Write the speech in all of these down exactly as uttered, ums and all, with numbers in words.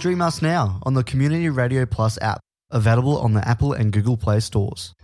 Stream us now on the Community Radio Plus app, available on the Apple and Google Play stores.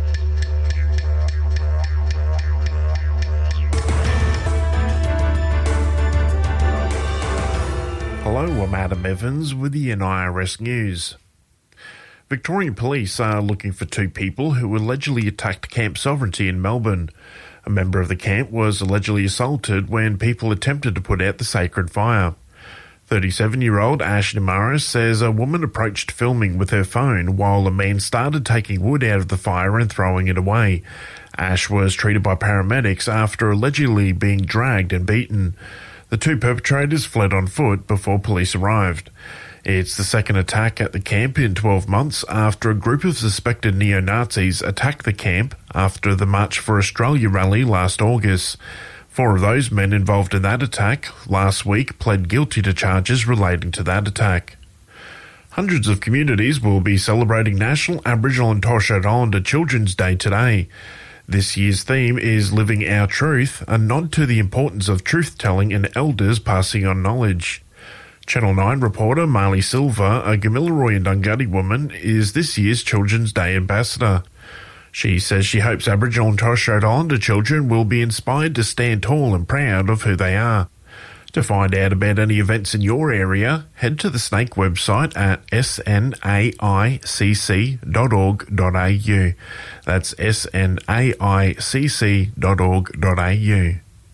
Hello, I'm Adam Evans with the N I R S News. Victorian police are looking for two people who allegedly attacked Camp Sovereignty in Melbourne. A member of the camp was allegedly assaulted when people attempted to put out the sacred fire. thirty-seven-year-old Ash Namaris says a woman approached filming with her phone while a man started taking wood out of the fire and throwing it away. Ash was treated by paramedics after allegedly being dragged and beaten. The two perpetrators fled on foot before police arrived. It's the second attack at the camp in twelve months after a group of suspected neo-Nazis attacked the camp after the March for Australia rally last August. Four of those men involved in that attack last week pled guilty to charges relating to that attack. Hundreds of communities will be celebrating National Aboriginal and Torres Strait Islander Children's Day today. This year's theme is Living Our Truth, a nod to the importance of truth-telling and elders passing on knowledge. Channel nine reporter Marley Silva, a Gamilaroi and Dunghutti woman, is this year's Children's Day ambassador. She says she hopes Aboriginal and Torres Strait Islander children will be inspired to stand tall and proud of who they are. To find out about any events in your area, head to the Snake website at s n a i c c dot org dot a u. That's s n a i c c dot org dot a u.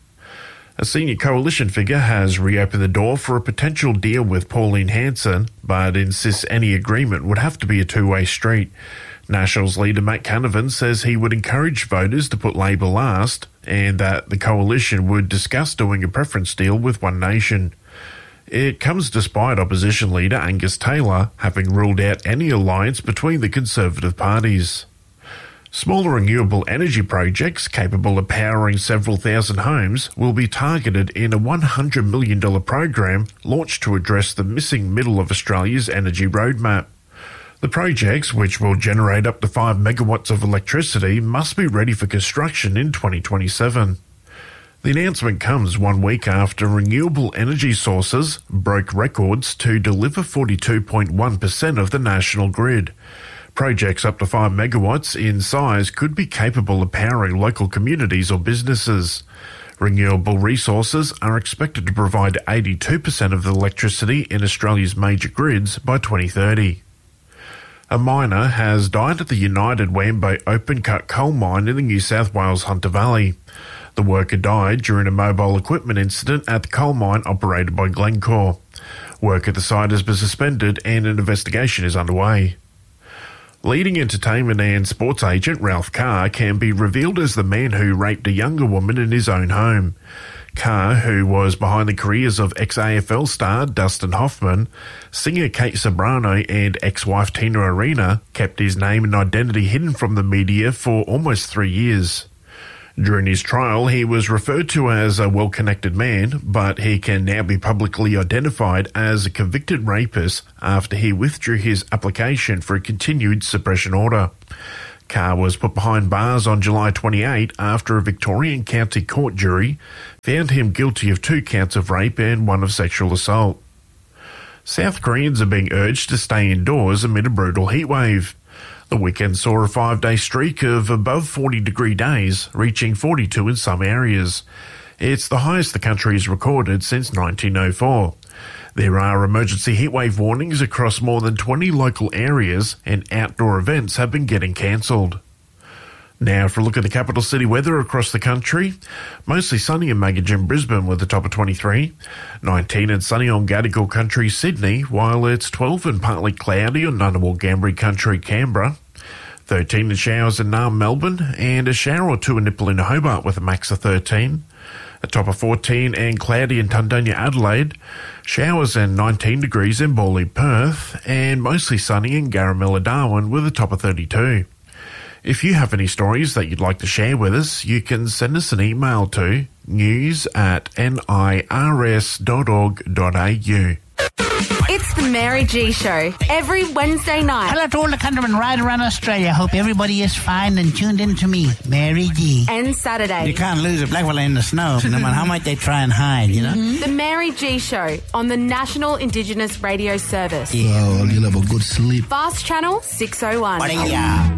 A senior coalition figure has reopened the door for a potential deal with Pauline Hanson, but insists any agreement would have to be a two-way street. Nationals leader Matt Canavan says he would encourage voters to put Labor last and that the coalition would discuss doing a preference deal with One Nation. It comes despite opposition leader Angus Taylor having ruled out any alliance between the Conservative parties. Smaller renewable energy projects capable of powering several thousand homes will be targeted in a one hundred million dollars program launched to address the missing middle of Australia's energy roadmap. The projects, which will generate up to five megawatts of electricity, must be ready for construction in twenty twenty-seven. The announcement comes one week after renewable energy sources broke records to deliver forty-two point one percent of the national grid. Projects up to five megawatts in size could be capable of powering local communities or businesses. Renewable resources are expected to provide eighty-two percent of the electricity in Australia's major grids by twenty thirty. A miner has died at the United Wambo open-cut coal mine in the New South Wales Hunter Valley. The worker died during a mobile equipment incident at the coal mine operated by Glencore. Work at the site has been suspended and an investigation is underway. Leading entertainment and sports agent Ralph Carr can be revealed as the man who raped a younger woman in his own home. Carr, who was behind the careers of ex-A F L star Dustin Hoffman, singer Kate Ceberano and ex-wife Tina Arena, kept his name and identity hidden from the media for almost three years. During his trial, he was referred to as a well-connected man, but he can now be publicly identified as a convicted rapist after he withdrew his application for a continued suppression order. Carr was put behind bars on July twenty-eighth after a Victorian County Court jury found him guilty of two counts of rape and one of sexual assault. South Koreans are being urged to stay indoors amid a brutal heatwave. The weekend saw a five-day streak of above forty-degree days, reaching forty-two in some areas. It's the highest the country has recorded since nineteen oh four. There are emergency heatwave warnings across more than twenty local areas, and outdoor events have been getting cancelled. Now for a look at the capital city weather across the country. Mostly sunny in Magogin, Brisbane with a top of twenty-three. nineteen and sunny on Gadigal Country, Sydney, while it's twelve and partly cloudy on Ngunnawal Gambri Country, Canberra. thirteen and showers in Naarm, Melbourne, and a shower or two in Nipaluna, Hobart with a max of thirteen. A top of fourteen and cloudy in Tundunya, Adelaide. Showers and nineteen degrees in Bawley, Perth, and mostly sunny in Garamilla, Darwin with a top of thirty-two. If you have any stories that you'd like to share with us, you can send us an email to news at n i r s dot org dot a u. It's the The Mary G Show, every Wednesday night. Hello to all the countrymen right around Australia. Hope everybody is fine and tuned in to me, Mary G. And Saturday. You can't lose a black fella in the snow, no matter how much they try and hide, you know? Mm-hmm. The Mary G Show on the National Indigenous Radio Service. Yeah. Oh, you'll have a good sleep. Fast Channel six oh one. What are ya?